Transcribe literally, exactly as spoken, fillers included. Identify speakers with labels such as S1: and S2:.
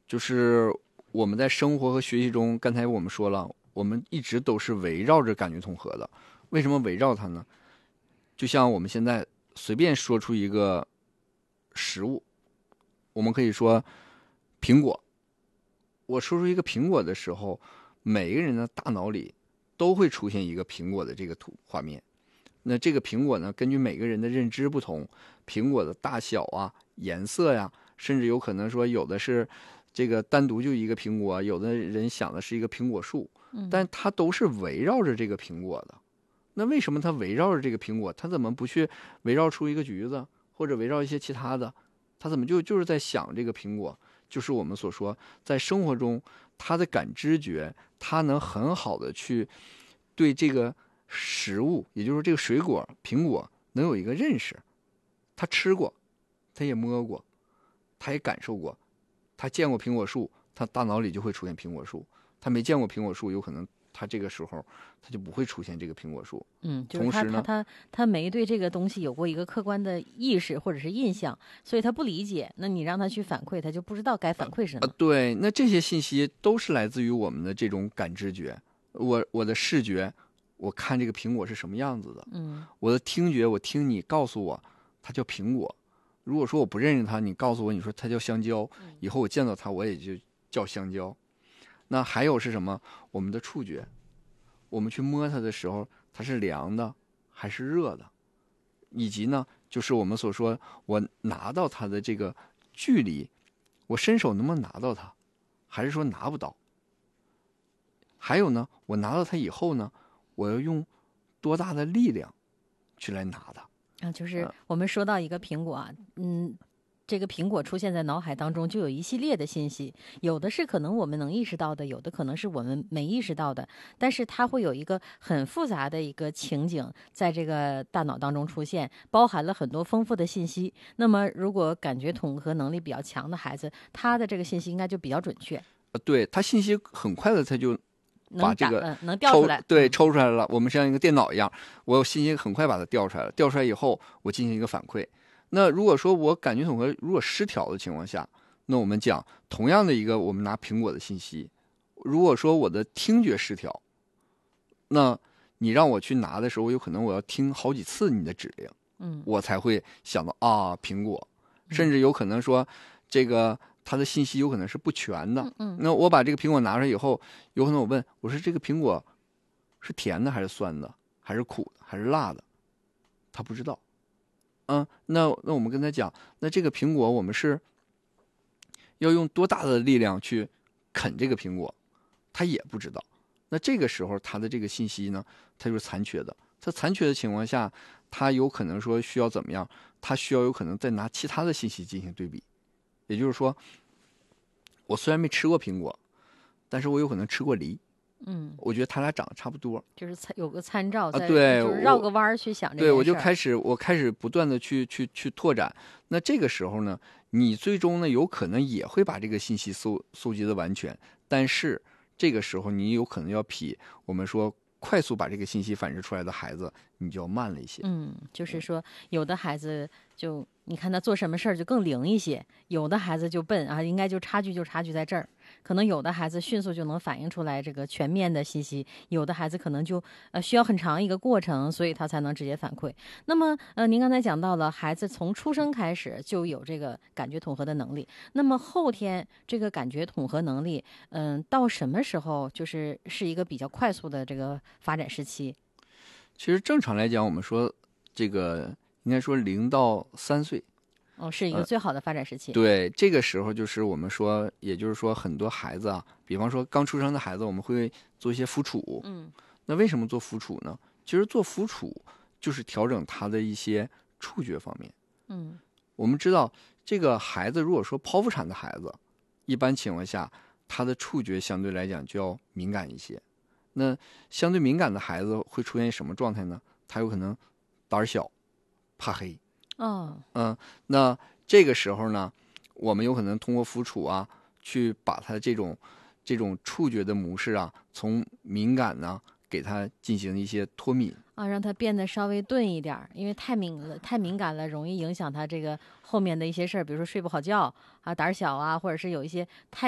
S1: 就是我们在生活和学习中，刚才我们说了，我们一直都是围绕着感觉统合的。为什么围绕它呢？就像我们现在随便说出一个食物，我们可以说苹果。我说出一个苹果的时候，每个人的大脑里都会出现一个苹果的这个图画面。那这个苹果呢，根据每个人的认知不同，苹果的大小啊、颜色呀、啊，甚至有可能说有的是这个单独就一个苹果，有的人想的是一个苹果树，但它都是围绕着这个苹果的。那为什么它围绕着这个苹果？它怎么不去围绕出一个橘子，或者围绕一些其他的？它怎么就就是在想这个苹果？就是我们所说，在生活中，它的感知觉，它能很好的去对这个食物，也就是这个水果苹果能有一个认识。他吃过，他也摸过，他也感受过，他见过苹果树，他大脑里就会出现苹果树。他没见过苹果树，有可能他这个时候他就不会出现这个苹果树。
S2: 嗯，就是他他他他没对这个东西有过一个客观的意识或者是印象，所以他不理解。那你让他去反馈，他就不知道该反馈什么。
S1: 呃、对，那这些信息都是来自于我们的这种感知觉。我我的视觉，我看这个苹果是什么样子的。
S2: 嗯，
S1: 我的听觉，我听你告诉我它叫苹果。如果说我不认识它，你告诉我你说它叫香蕉，以后我见到它我也就叫香蕉。那还有是什么？我们的触觉，我们去摸它的时候，它是凉的还是热的？以及呢，就是我们所说，我拿到它的这个距离，我伸手能不能拿到它，还是说拿不到？还有呢，我拿到它以后呢，我要用多大的力量去来拿它？
S2: 啊，就是我们说到一个苹果啊，嗯。这个苹果出现在脑海当中，就有一系列的信息，有的是可能我们能意识到的，有的可能是我们没意识到的，但是它会有一个很复杂的一个情景在这个大脑当中出现，包含了很多丰富的信息。那么如果感觉统合能力比较强的孩子，他的这个信息应该就比较准确。
S1: 呃，对，他信息很快的他就把这个
S2: 能, 能调出来，
S1: 对，抽出来了。我们像一个电脑一样，我有信息很快把它调出来了，调出来以后我进行一个反馈。那如果说我感觉统合如果失调的情况下，那我们讲同样的一个，我们拿苹果的信息，如果说我的听觉失调，那你让我去拿的时候，有可能我要听好几次你的指令，
S2: 嗯，
S1: 我才会想到啊苹果，甚至有可能说这个它的信息有可能是不全的。
S2: 嗯嗯，
S1: 那我把这个苹果拿出来以后，有可能我问我说这个苹果是甜的还是酸的，还是苦的还是辣的，他不知道。嗯，那那我们跟他讲，那这个苹果我们是要用多大的力量去啃这个苹果，他也不知道。那这个时候他的这个信息呢，它就是残缺的。它残缺的情况下，他有可能说需要怎么样？他需要有可能再拿其他的信息进行对比。也就是说，我虽然没吃过苹果，但是我有可能吃过梨。
S2: 嗯，
S1: 我觉得他俩长得差不多，
S2: 就是有个参照，
S1: 啊，对，
S2: 就是绕个弯去想这件事。
S1: 对，我就开始，我开始不断的去去去拓展。那这个时候呢，你最终呢，有可能也会把这个信息搜搜集的完全，但是这个时候你有可能要比我们说快速把这个信息反射出来的孩子，你就要慢了一些。
S2: 嗯，就是说，有的孩子就你看他做什么事儿就更灵一些，有的孩子就笨啊，应该就差距就差距在这儿。可能有的孩子迅速就能反映出来这个全面的信息，有的孩子可能就呃需要很长一个过程，所以他才能直接反馈。那么呃，您刚才讲到了孩子从出生开始就有这个感觉统合的能力，那么后天这个感觉统合能力，嗯、呃，到什么时候就是是一个比较快速的这个发展时期？
S1: 其实正常来讲，我们说这个应该说零到三岁。
S2: 哦，是一个最好的发展时期。
S1: 呃、对，这个时候就是我们说，也就是说，很多孩子啊，比方说刚出生的孩子，我们会做一些抚触。
S2: 嗯，
S1: 那为什么做抚触呢？其实做抚触就是调整他的一些触觉方面。
S2: 嗯，
S1: 我们知道，这个孩子如果说剖腹产的孩子，一般情况下，他的触觉相对来讲就要敏感一些。那相对敏感的孩子会出现什么状态呢？他有可能胆小，怕黑。
S2: 哦，
S1: 嗯，那这个时候呢，我们有可能通过抚触啊，去把他这种这种触觉的模式啊，从敏感呢，给他进行一些脱敏
S2: 啊，让他变得稍微钝一点，因为太敏了，太敏感了，容易影响他这个后面的一些事儿，比如说睡不好觉啊、胆小啊，或者是有一些太。